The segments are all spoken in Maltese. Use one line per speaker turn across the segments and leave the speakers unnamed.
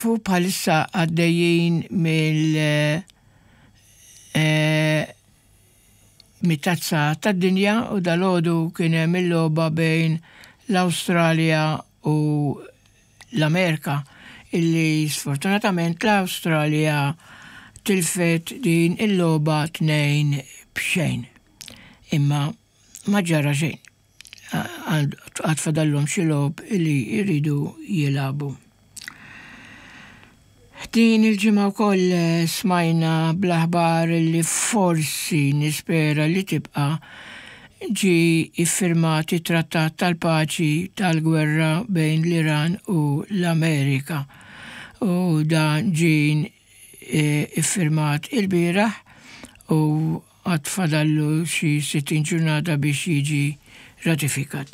fu bħalissa għaddejjin mit-tazza tad-dinja u dal-għodu kien hemm il-logħba bejn l-Awstralja u l-Amerika illi sfortunatament l-Awstralja tilfet din il-logħba 2-0. Imma ma ġara xejn. Għad fadallhom xi logħob illi jridu jilagħbu. Din il-ġimgħa wkoll smajna bl-aħbar li forsi nispera li tibqa' ġi iffirmat it-trattat tal-paċi tal-gwerra bejn l-Iran u l-Amerika. U dan ġie iffirmat il-bieraħ u għad fadallu xi 60 ġurnata biex jiġi ratifikat.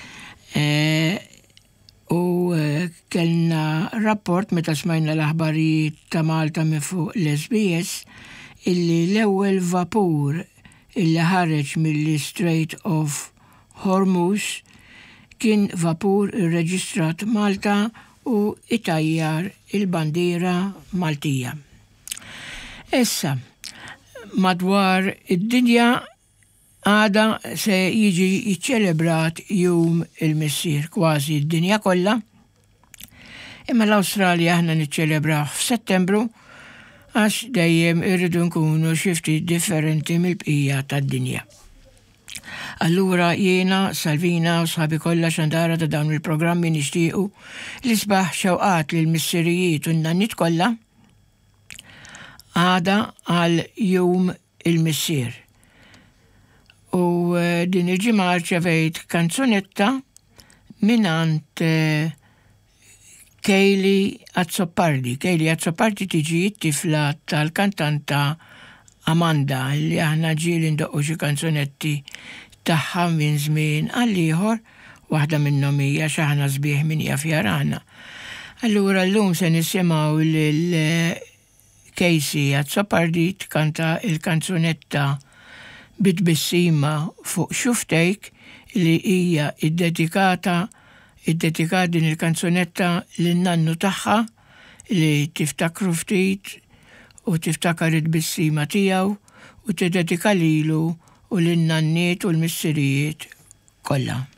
U kellna rapport meta smajna l-aħbarijiet ta' Malta minn fuq l-SBS illi l-ewwel vapur illi ħareġ mill-Strait of Hormuz kien vapur irreġistrat Malta u itajjar il-bandiera Maltija. Issa, madwar id-dinja għada se jiġi jiċċelebrat jum il-missier kważi d-dinja kollha. Imma l-Awstralja aħna niċċelebraw f'Settembru għax dejjem irridu nkunu xi ftit differenti mill-bqija tad-dinja. Allura jiena, Salvina u sħabi kollha xandara ta' dawn il-programmi nixtiequ li sbaħ xewqat lil missirijiet u n-nannit kollha għada għal jum il-missier. U din il-ġimgħa rċevejt kanzunetta minant Kejli Azzopardi. Kejli Azzopardi tiġi t-tifla tal-kantanta Amanda li aħna ġieli ndoqqu xi kanzunetti tagħha minn żmien għal ieħor, waħda minnhom hija xi aħna sbieħ min jaf jarana. Allura llum se nisimgħu lil Kejsi Azzopardi tkanta il-kanzunetta Bitbissima fuq xuftejk li hija iddedikata din il-kanzunetta lin-nannu tagħha li tiftakru ftit u tiftakar id-bissima tiegħu u tiddedika lilu u lin-nanniet u l-missirijiet kollha.